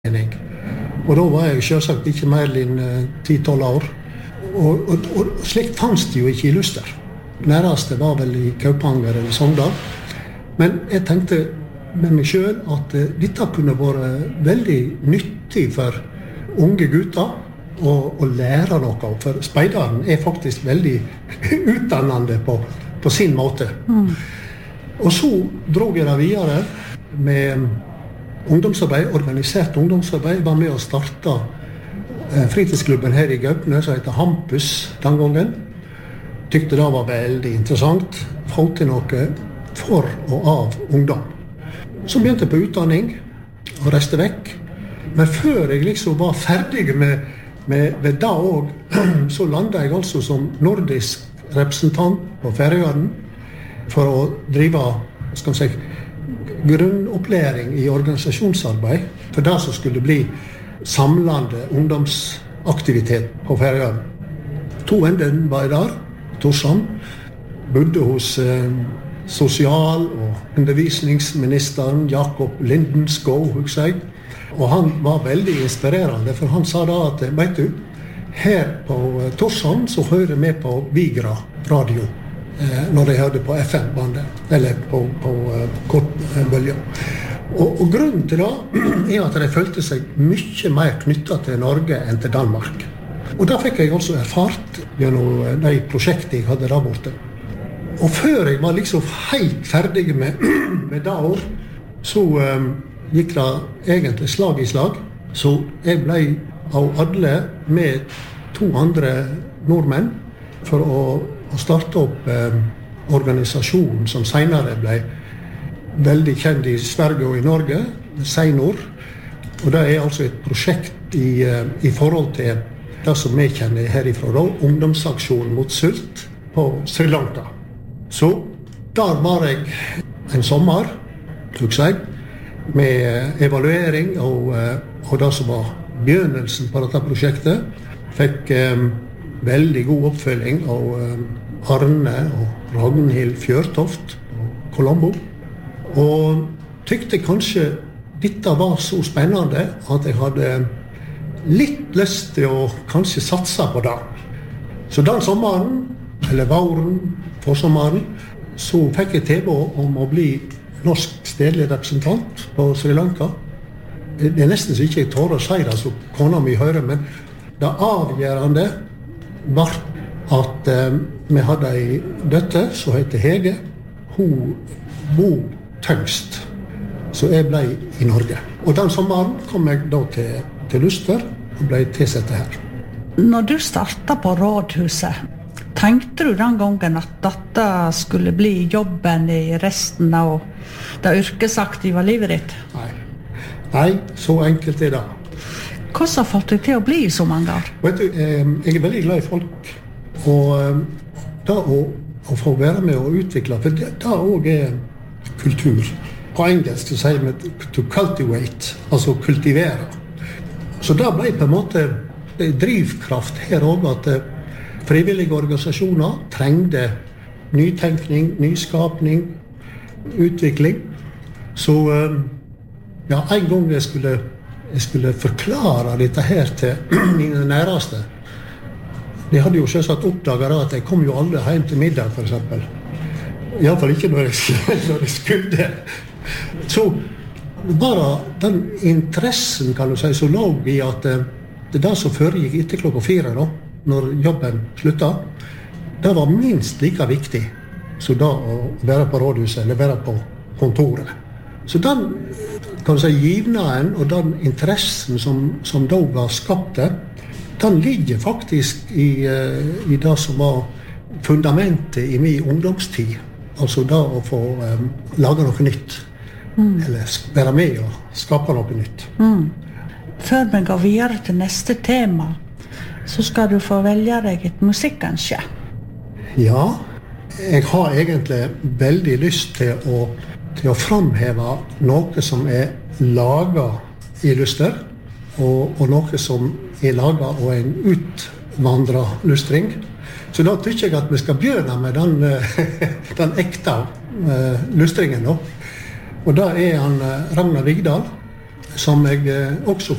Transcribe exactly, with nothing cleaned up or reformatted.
Og da var jeg selvsagt ikke mer enn ti tolv år. Og, og, og slikt fanns det jo ikke i Luster. Nærmeste var vel i Kaupanger eller Sogndal. Men jeg tenkte med meg selv at uh, dette kunne være veldig nyttig for unge gutter å, å lære noe. For speideren er faktisk veldig utdannende på, på sin måte. Mm. Og så drog jeg det videre med ungdomsarbeid, organisert ungdomsarbeid. Jeg var med å starte eh, fritidsklubben her i Gaupne, som heter Hampus den gangen. Tykte det var veldig interessant. Få til noe for og av ungdom. Så begynte jeg på utdanning og reiste vekk. Men før jeg liksom var ferdig med, med, med det også, så landet jeg altså som nordisk representant på Færøyene for å drive, skal man si, grunnopplæring i organisasjonsarbeid for det som skulle bli samlende ungdomsaktivitet på Færøyene. To ender var jeg der, Torshavn, bodde hos eh, sosial- og undervisningsministeren Jakob Lindenskov, husker jeg. Og han var veldig inspirerende, for han sa da at, vet du, her på Torshavn så hører vi på Vigra radio. Når de hørte på F M-bandet, eller på, på uh, kortbølger. Og, og grunnen til det er at de følte seg mye mer knyttet til Norge enn til Danmark. Og da fikk jeg også erfart gjennom de prosjektene jeg hadde der borte. Og før jeg var liksom helt ferdig med, med det år, så um, gikk det egentlig slag i slag. Så jeg ble av alle med to andre nordmenn for å å starte opp eh, organisasjonen som senere ble veldig kjent i Sverige og i Norge, Seinor. Og det er altså et prosjekt i, eh, i forhold til det som vi kjenner herifra, da, ungdomsaksjonen mot sult på Sri Lanka. Så der var jeg en sommer, tror jeg, med evaluering og, og det som var begynnelsen på dette prosjektet. Fikk eh, veldig god oppfølging av eh, Arne og Ragnhild Fjørtoft på Colombo. Og tykte kanskje dette var så spennende at jeg hadde litt lyst til å kanskje satse på det. Så den sommeren, eller våren, forsommeren, så fikk jeg tilbud om å bli norsk stedlig representant på Sri Lanka. Det er nesten så ikke jeg tør å si det, så kona mi hører, men det avgjørende var at eh, vi hadde en døtter som heter Hege. Hun bor tøngst, så jeg ble i Norge. Og den sommeren kom jeg da til, til Luster og ble tilsatt her. Når du startet på rådhuset, tenkte du den gangen at dette skulle bli jobben i resten av det yrkesaktive livet ditt? Nei, Nei så enkelt er det. Hvordan har fått deg til å bli så mange år? Vet du, eh, jeg er veldig glad i folk. Og eh, da å, å få være med og utvikle, for det, det også er kultur. På engelsk så sier vi to cultivate, altså kultivere. Så da ble på en måte drivkraft her også at eh, frivillige organisasjoner trengte nytenkning, nyskapning, utvikling. Så eh, ja, en gang jeg skulle Jeg skulle forklare dette her til mine næreste. De hadde jo selvsagt oppdaget at jeg kom jo aldri hjem til middag, for eksempel. I alle fall ikke når jeg, når jeg skulle. Så bare den interessen, kan du si, som lå i at det der som foregikk etter klokka fire, da, når jobben sluttet, det var minst like viktig som da å være på rådhuset eller være på kontoret. Så den, kan du si, givnaden og den interessen som, som da var skapt der, den ligger faktisk i, i det som var fundamentet i min ungdomstid. Altså da å få um, lage noe nytt. Mm. Eller være med og skape noe nytt. Mm. Før vi går videre til neste tema, så skal du få velge deg et musikkønske. Ja, jeg har egentlig veldig lyst til å til å framheve noe som er laget i Luster, og, og noe som er laget av en utvandret lustring. Så da tykker jeg at vi skal begynne med den, den ekte uh, lustringen. Da. Og da er han uh, Ragnar Vigdal, som jeg uh, også